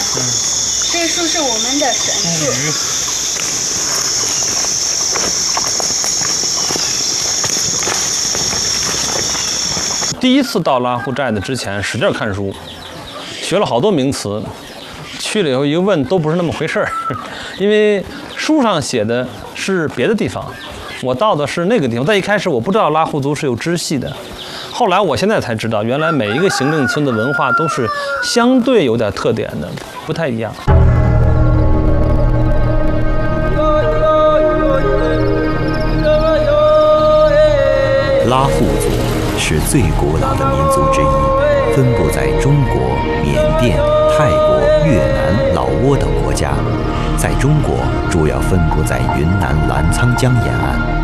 这树是我们的神树。 第一次到拉祜寨的之前，使劲看书，学了好多名词。去了以后一问，都不是那么回事儿，因为书上写的是别的地方，我到的是那个地方。在一开始我不知道拉祜族是有支系的，后来我现在才知道，原来每一个行政村的文化都是相对有点特点的，不太一样。 拉祜族是最古老的民族之一，分布在中国、缅甸、泰国、越南、老挝等国家。在中国，主要分布在云南澜沧江沿岸。